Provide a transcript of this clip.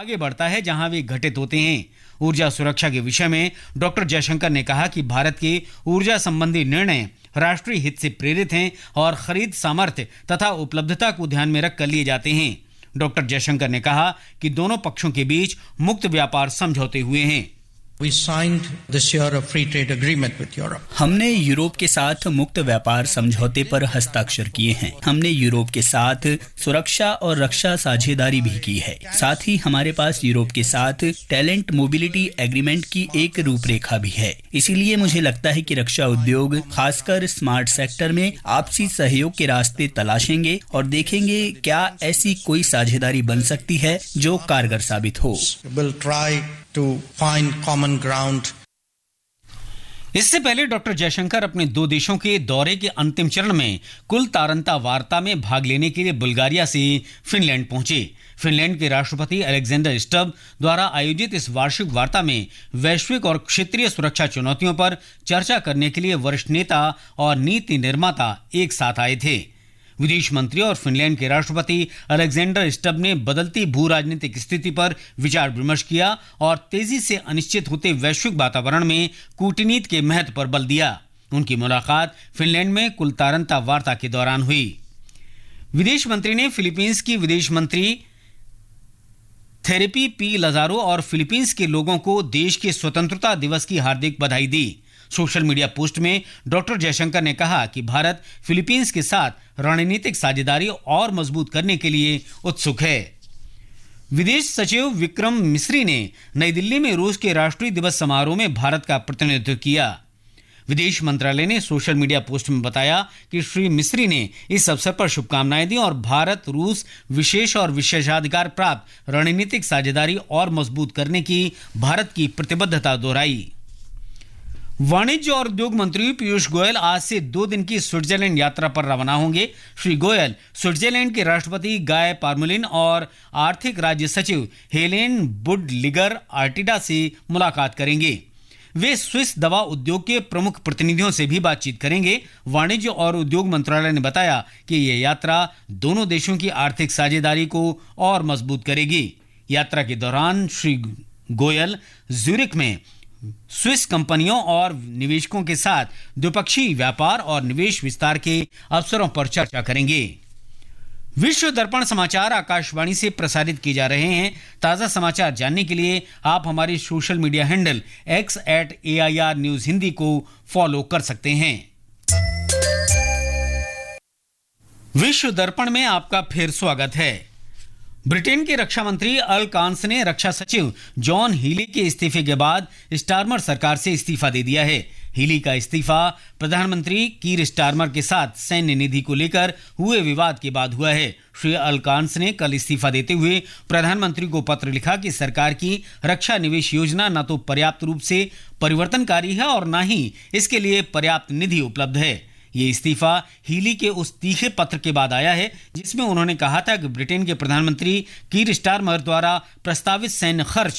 आगे बढ़ता है जहां वे घटित होते हैं। ऊर्जा सुरक्षा के विषय में डॉक्टर जयशंकर ने कहा कि भारत के ऊर्जा संबंधी निर्णय राष्ट्रीय हित से प्रेरित हैं और खरीद सामर्थ्य तथा उपलब्धता को ध्यान में रखकर लिए जाते हैं। डॉक्टर जयशंकर ने कहा कि दोनों पक्षों के बीच मुक्त व्यापार समझौते हुए हैं। We signed this year a free trade agreement with Europe. हमने यूरोप के साथ मुक्त व्यापार समझौते पर हस्ताक्षर किए हैं। हमने यूरोप के साथ सुरक्षा और रक्षा साझेदारी भी की है। साथ ही हमारे पास यूरोप के साथ टैलेंट मोबिलिटी एग्रीमेंट की एक रूपरेखा भी है। इसीलिए मुझे लगता है कि रक्षा उद्योग खासकर स्मार्ट सेक्टर में आपसी सहयोग के रास्ते तलाशेंगे और देखेंगे क्या ऐसी कोई साझेदारी बन सकती है जो कारगर साबित हो। We'll try to find common ground. इससे पहले डॉक्टर जयशंकर अपने 2 देशों के दौरे के अंतिम चरण में कुल तारंता वार्ता में भाग लेने के लिए बुल्गारिया से फिनलैंड पहुंचे। फिनलैंड के राष्ट्रपति अलेक्जेंडर स्टब द्वारा आयोजित इस वार्षिक वार्ता में वैश्विक और क्षेत्रीय सुरक्षा चुनौतियों पर चर्चा करने के लिए वरिष्ठ नेता और नीति निर्माता एक साथ आए थे। विदेश मंत्री और फिनलैंड के राष्ट्रपति अलेक्जेंडर स्टब ने बदलती भू राजनीतिक स्थिति पर विचार विमर्श किया और तेजी से अनिश्चित होते वैश्विक वातावरण में कूटनीति के महत्व पर बल दिया। उनकी मुलाकात फिनलैंड में कुल तारंता वार्ता के दौरान हुई। विदेश मंत्री ने फिलीपींस की विदेश मंत्री थेरेपी पी लजारो और फिलीपींस के लोगों को देश के स्वतंत्रता दिवस की हार्दिक बधाई दी। सोशल मीडिया पोस्ट में डॉक्टर जयशंकर ने कहा कि भारत फिलीपींस के साथ रणनीतिक साझेदारी और मजबूत करने के लिए उत्सुक है। विदेश सचिव विक्रम मिस्री ने नई दिल्ली में रूस के राष्ट्रीय दिवस समारोह में भारत का प्रतिनिधित्व किया। विदेश मंत्रालय ने सोशल मीडिया पोस्ट में बताया कि श्री मिस्री ने इस अवसर पर शुभकामनाएं दी और भारत रूस विशेष और विशेषाधिकार प्राप्त रणनीतिक साझेदारी और मजबूत करने की भारत की प्रतिबद्धता दोहराई। वाणिज्य और उद्योग मंत्री पीयूष गोयल आज से 2 दिन की स्विट्जरलैंड यात्रा पर रवाना होंगे। श्री गोयल स्विट्जरलैंड के राष्ट्रपति गाय पार्मेलिन और आर्थिक राज्य सचिव हेलेन बुडलिगर आर्टिडा से मुलाकात करेंगे। वे स्विस दवा उद्योग के प्रमुख प्रतिनिधियों से भी बातचीत करेंगे। वाणिज्य और उद्योग मंत्रालय ने बताया कि यह यात्रा दोनों देशों की आर्थिक साझेदारी को और मजबूत करेगी। यात्रा के दौरान श्री गोयल ज्यूरिख में स्विस कंपनियों और निवेशकों के साथ द्विपक्षीय व्यापार और निवेश विस्तार के अवसरों पर चर्चा करेंगे। विश्व दर्पण समाचार आकाशवाणी से प्रसारित किए जा रहे हैं। ताजा समाचार जानने के लिए आप हमारे social media handle x@AIR news Hindi को फॉलो कर सकते हैं। विश्व दर्पण में आपका फिर स्वागत है। ब्रिटेन के रक्षा मंत्री अल कांस ने रक्षा सचिव जॉन हीली के इस्तीफे के बाद स्टारमर सरकार से इस्तीफा दे दिया है। हीली का इस्तीफा प्रधानमंत्री कीर स्टारमर के साथ सैन्य निधि को लेकर हुए विवाद के बाद हुआ है। श्री अल कांस ने कल इस्तीफा देते हुए प्रधानमंत्री को पत्र लिखा कि सरकार की रक्षा निवेश योजना न तो पर्याप्त रूप से परिवर्तनकारी है और न ही इसके लिए पर्याप्त निधि उपलब्ध है। ये इस्तीफा हीली के उस तीखे पत्र के बाद आया है जिसमें उन्होंने कहा था कि ब्रिटेन के प्रधानमंत्री कीर स्टारमर द्वारा प्रस्तावित सैन्य खर्च